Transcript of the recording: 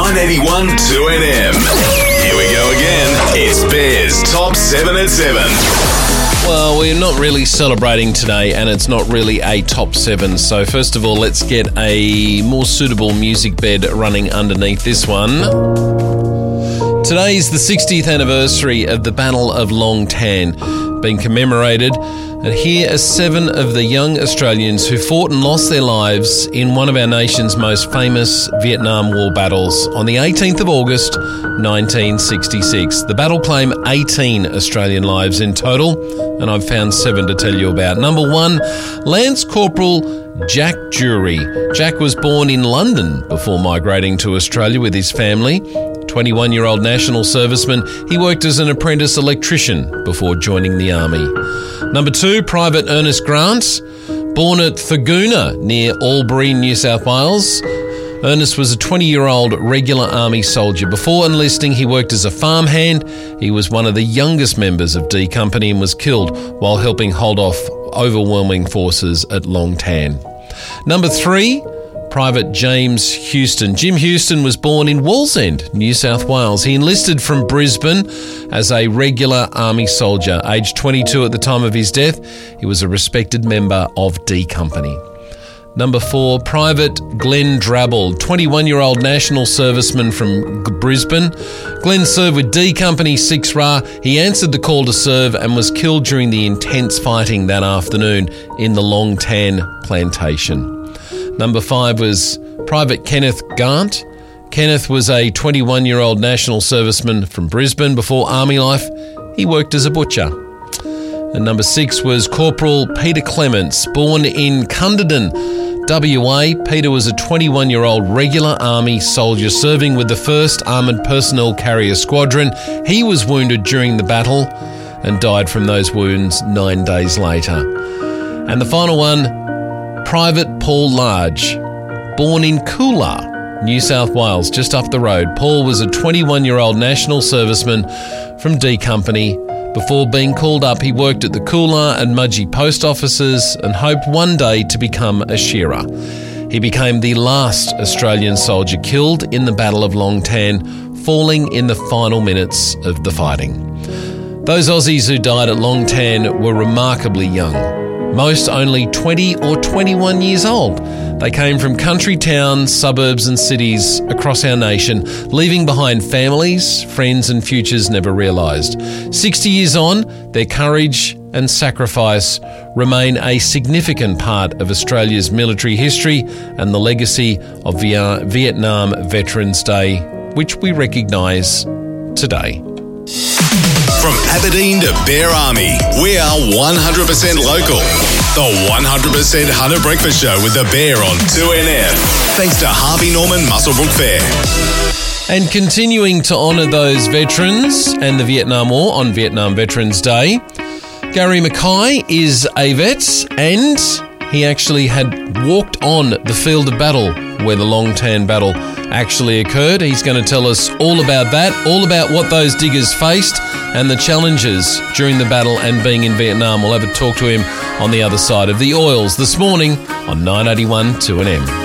981 2NM. Here we go again. It's Bear's Top 7 at 7. Well, we're not really celebrating today, and it's not really a top 7. So first of all, let's get a more suitable music bed running underneath this one. Today is the 60th anniversary of the Battle of Long Tan, being commemorated. And here are 7 of the young Australians who fought and lost their lives in one of our nation's most famous Vietnam War battles on the 18th of August, 1966. The battle claimed 18 Australian lives in total, and I've found 7 to tell you about. Number 1, Lance Corporal Jack Jury. Jack was born in London before migrating to Australia with his family. 21-year-old national serviceman, he worked as an apprentice electrician before joining the army. Number 2, Private Ernest Grant, born at Thurgoona near Albury, New South Wales. Ernest was a 20-year-old regular army soldier. Before enlisting, he worked as a farmhand. He was one of the youngest members of D Company and was killed while helping hold off overwhelming forces at Long Tan. Number 3, Private James Houston. Jim Houston was born in Wallsend, New South Wales. He enlisted from Brisbane as a regular army soldier. Aged 22 at the time of his death, he was a respected member of D Company. Number 4, Private Glenn Drabble, 21-year-old national serviceman from Brisbane. Glenn served with D Company 6 Ra. He answered the call to serve and was killed during the intense fighting that afternoon in the Long Tan plantation. Number 5 was Private Kenneth Gant. Kenneth was a 21-year-old national serviceman from Brisbane. Before army life, he worked as a butcher. And number 6 was Corporal Peter Clements, born in Cunderdin, WA. Peter was a 21-year-old regular army soldier serving with the 1st Armoured Personnel Carrier Squadron. He was wounded during the battle and died from those wounds 9 days later. And the final one, Private Paul Large, born in Coolah, New South Wales, just up the road. Paul was a 21-year-old national serviceman from D Company. Before being called up, he worked at the Coolah and Mudgee post offices and hoped one day to become a shearer. He became the last Australian soldier killed in the Battle of Long Tan, falling in the final minutes of the fighting. Those Aussies who died at Long Tan were remarkably young. Most only 20 or 21 years old. They came from country towns, suburbs and cities across our nation, leaving behind families, friends and futures never realised. 60 years on, their courage and sacrifice remain a significant part of Australia's military history and the legacy of Vietnam Veterans Day, which we recognise today. From Aberdeen to Bear Army, we are 100% local. The 100% Hunter Breakfast Show with the Bear on 2NF. Thanks to Harvey Norman Muswellbrook Fair. And continuing to honour those veterans and the Vietnam War on Vietnam Veterans Day, Gary Mackay is a vet and he actually had walked on the field of battle where the Long Tan battle actually occurred. He's going to tell us all about that, all about what those diggers faced and the challenges during the battle and being in Vietnam. We'll have a talk to him on the other side of the oils this morning on 981 2NM.